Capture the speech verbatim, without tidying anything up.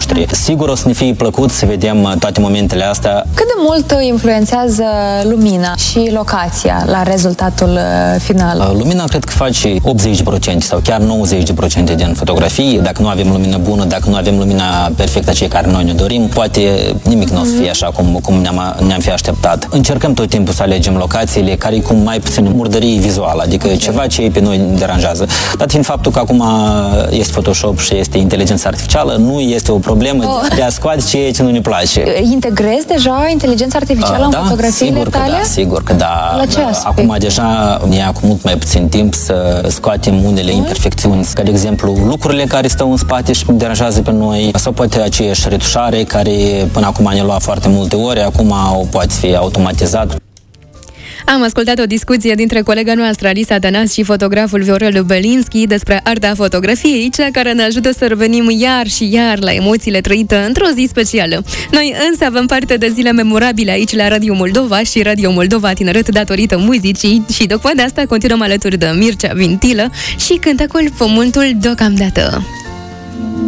noștri. Sigur o să ne fie plăcut să vedem toate momentele astea. Cât de mult influențează lumina și locația la rezultatul final? Lumina cred că face optzeci la sută sau chiar nouăzeci la sută din fotografii. Dacă nu avem lumină bună, dacă nu avem lumina perfectă cei care noi ne dorim, poate nimic nu o să fie așa cum, cum ne-am, ne-am fi așteptat. Încercăm tot timpul să alegem locațiile care cu mai puțin murdărie vizuală, adică okay. ceva ce pe noi ne deranjează. Dat fiind faptul că acum este Photoshop și este inteligența artificială, nu este o problemă oh. de a scoate ceea ce nu ne place. Integrezi deja inteligența artificială uh, în da, fotografiile sigur tale? Că da, sigur că da. La ce aspect? Acum deja ne ia cu mult mai puțin timp să scoatem unele imperfecțiuni, ca de exemplu lucrurile care stau în spate și deranjează pe noi, sau poate aceeași retușare care până acum ne lua foarte multe ore, acum o poate fi automatizat. Am ascultat o discuție dintre colega noastră, Alisa Tănas, și fotograful Viorel Belinski despre arta fotografiei, cea care ne ajută să revenim iar și iar la emoțiile trăite într-o zi specială. Noi însă avem parte de zile memorabile aici la Radio Moldova și Radio Moldova Tineret datorită muzicii și după de asta continuăm alături de Mircea Vintilă și cântecul Pământul deocamdată.